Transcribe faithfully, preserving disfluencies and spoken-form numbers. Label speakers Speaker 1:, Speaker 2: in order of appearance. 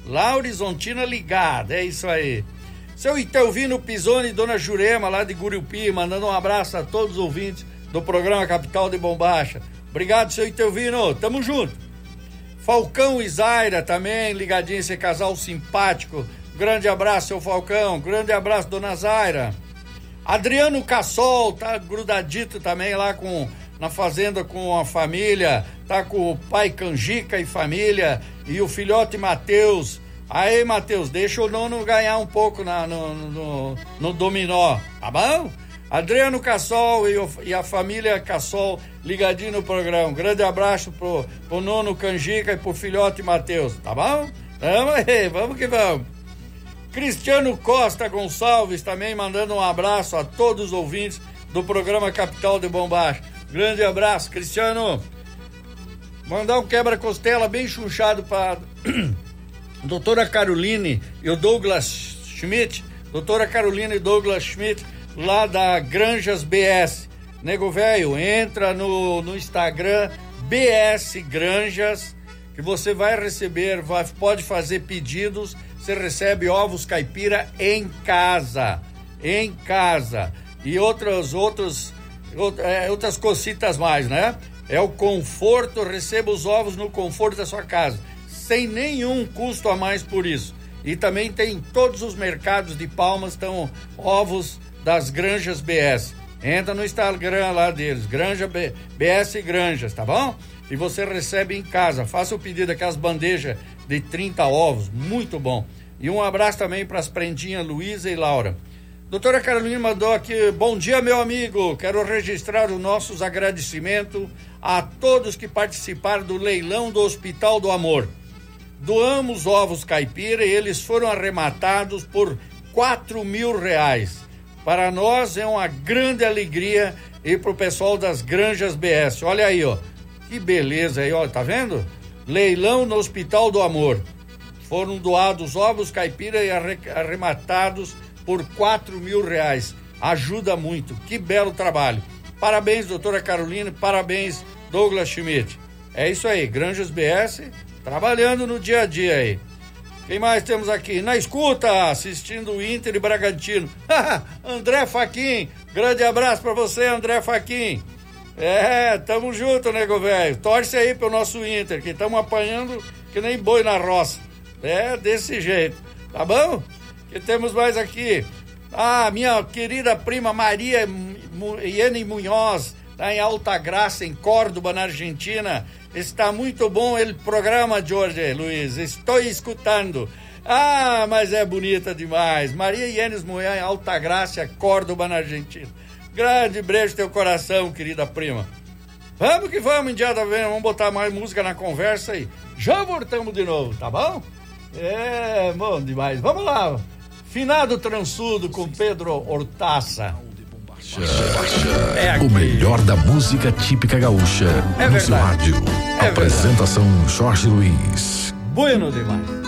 Speaker 1: Lá Horizontina ligada, é isso aí. Seu Itelvino Pisoni e Dona Jurema, lá de Guriupi, mandando um abraço a todos os ouvintes do programa Capital de Bombacha. Obrigado, seu Itelvino, tamo junto. Falcão e Zaira também, ligadinho, esse casal simpático. Grande abraço, seu Falcão, grande abraço, Dona Zaira. Adriano Cassol, tá grudadito também lá com, na fazenda com a família, tá com o pai Canjica e família, e o filhote Matheus. Aí, Matheus, deixa o nono ganhar um pouco na, no, no, no dominó, tá bom? Adriano Cassol e, o, e a família Cassol ligadinho no programa. Um grande abraço pro, pro nono Canjica e pro filhote Matheus, tá bom? Vamos aí, vamos que vamos. Cristiano Costa Gonçalves também mandando um abraço a todos os ouvintes do programa Capital de Bombacha. Grande abraço, Cristiano. Mandar um quebra-costela bem chunchado para doutora Caroline e o Douglas Schmidt, doutora Caroline e Douglas Schmidt, lá da Granjas B S. Nego velho, entra no, no Instagram B S Granjas, que você vai receber, vai, pode fazer pedidos, você recebe ovos caipira em casa, em casa, e outras, outros, outras cocitas mais, né? É o conforto, receba os ovos no conforto da sua casa, sem nenhum custo a mais por isso. E também tem todos os mercados de Palmas, estão ovos das Granjas B S. Entra no Instagram lá deles, Granja B, B S Granjas, tá bom? E você recebe em casa. Faça o pedido daquelas bandejas de trinta ovos, muito bom. E um abraço também para as prendinhas Luísa e Laura. Doutora Carolina mandou aqui, bom dia, meu amigo. Quero registrar os nossos agradecimentos a todos que participaram do leilão do Hospital do Amor. Doamos ovos caipira e eles foram arrematados por quatro mil reais. Para nós é uma grande alegria e para o pessoal das Granjas B S. Olha aí, ó. Que beleza aí, ó. Tá vendo? Leilão no Hospital do Amor. Foram doados ovos caipira e arrematados por quatro mil reais. Ajuda muito. Que belo trabalho. Parabéns, doutora Carolina. Parabéns, Douglas Schmidt. É isso aí. Granjas B S trabalhando no dia a dia aí. Quem mais temos aqui? Na escuta, assistindo o Inter e Bragantino. André Faquin, grande abraço pra você, André Faquin. É, tamo junto, nego velho. Torce aí pro nosso Inter, que estamos apanhando que nem boi na roça. É, desse jeito. Tá bom? Que temos mais aqui? Ah, minha querida prima Maria Iene Munhoz, tá em Alta Graça, em Córdoba, na Argentina. Está muito bom o programa de hoje, Luiz. Estou escutando. Ah, mas é bonita demais. Maria Ienes Munhoz, em Alta Graça, Córdoba, na Argentina. Grande beijo no teu coração, querida prima. Vamos que vamos, indiada vendo. Vamos botar mais música na conversa e já voltamos de novo, tá bom? É, bom demais. Vamos lá. Finado Transudo com Pedro Hortaça.
Speaker 2: É o melhor da música típica gaúcha.
Speaker 1: É
Speaker 2: no seu rádio.
Speaker 1: É
Speaker 2: Apresentação
Speaker 1: verdade.
Speaker 2: Jorge Luiz.
Speaker 1: Bueno demais.